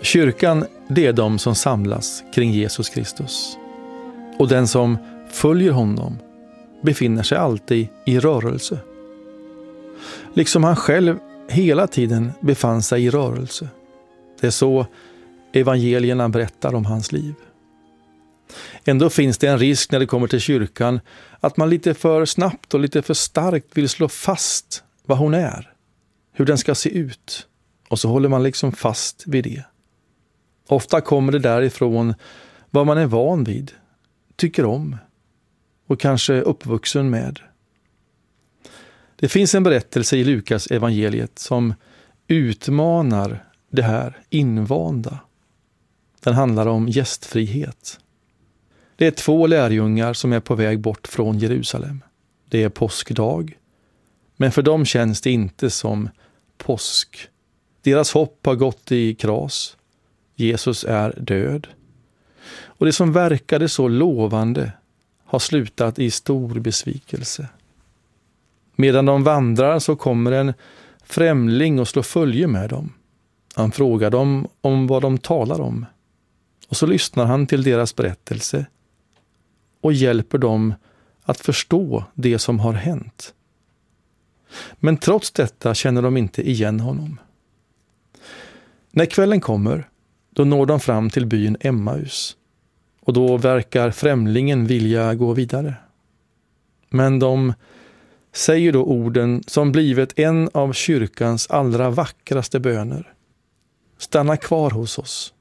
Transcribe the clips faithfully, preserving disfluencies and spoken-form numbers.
Kyrkan, det är de som samlas kring Jesus Kristus. Och den som följer honom befinner sig alltid i rörelse. Liksom han själv hela tiden befann sig i rörelse. Det är så evangelierna berättar om hans liv. Ändå finns det en risk när det kommer till kyrkan att man lite för snabbt och lite för starkt vill slå fast vad hon är, hur den ska se ut, och så håller man liksom fast vid det. Ofta kommer det därifrån vad man är van vid, tycker om och kanske uppvuxen med. Det finns en berättelse i Lukas evangeliet som utmanar det här invanda. Den handlar om gästfrihet. Det är två lärjungar som är på väg bort från Jerusalem. Det är påskdag, men för dem känns det inte som påsk. Deras hopp har gått i kras. Jesus är död. Och det som verkade så lovande har slutat i stor besvikelse. Medan de vandrar så kommer en främling och slår följe med dem. Han frågar dem om vad de talar om. Och så lyssnar han till deras berättelse och hjälper dem att förstå det som har hänt. Men trots detta känner de inte igen honom. När kvällen kommer, då når de fram till byn Emmaus. Och då verkar främlingen vilja gå vidare. Men de säger då orden som blivit en av kyrkans allra vackraste böner. Stanna kvar hos oss.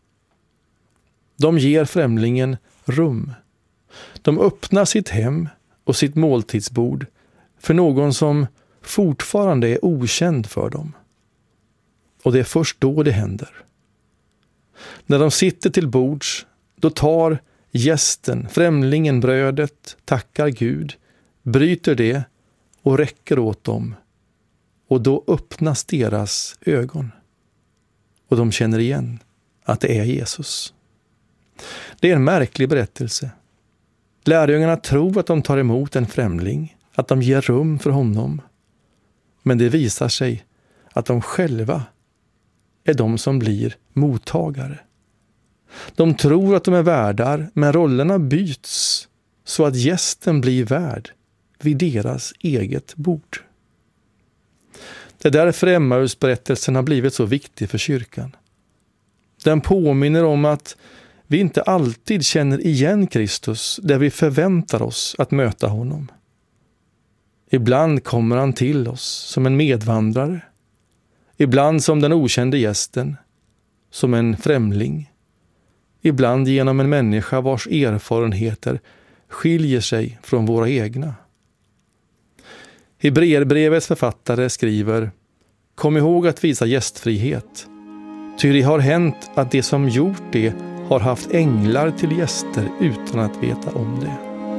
De ger främlingen rum. De öppnar sitt hem och sitt måltidsbord för någon som fortfarande är okänd för dem. Och det är först då det händer. När de sitter till bords, då tar gästen, främlingen, brödet, tackar Gud, bryter det och räcker åt dem. Och då öppnas deras ögon. Och de känner igen att det är Jesus. Det är en märklig berättelse. Lärjungarna tror att de tar emot en främling, att de ger rum för honom. Men det visar sig att de själva är de som blir mottagare. De tror att de är värdar, men rollerna byts så att gästen blir värd vid deras eget bord. Det är därför Emmaus-berättelsen har blivit så viktig för kyrkan. Den påminner om att vi inte alltid känner igen Kristus där vi förväntar oss att möta honom. Ibland kommer han till oss som en medvandrare. Ibland som den okände gästen, som en främling. Ibland genom en människa vars erfarenheter skiljer sig från våra egna. Hebreerbrevets författare skriver: Kom ihåg att visa gästfrihet. Ty det har hänt att det som gjort det har haft änglar till gäster utan att veta om det.